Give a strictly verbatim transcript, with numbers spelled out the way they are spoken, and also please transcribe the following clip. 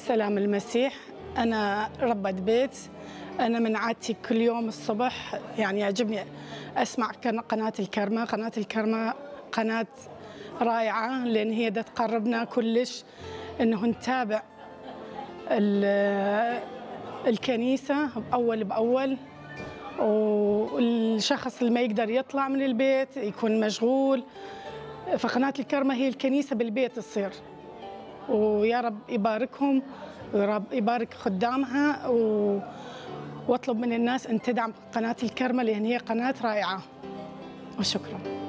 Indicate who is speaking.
Speaker 1: سلام المسيح. أنا ربة بيت. أنا من عادتي كل يوم الصبح يعني يعجبني أسمع قناة الكرمة. قناة الكرمة قناة رائعة لأن هي دا تقربنا كلش إنه نتابع الكنيسة أول بأول، والشخص اللي ما يقدر يطلع من البيت يكون مشغول، فقناة الكرمة هي الكنيسة بالبيت تصير. ويا رب يباركهم ويا رب يبارك خدامها، و... واطلب من الناس ان تدعم قناة الكرمة لان هي قناة رائعة. وشكرا.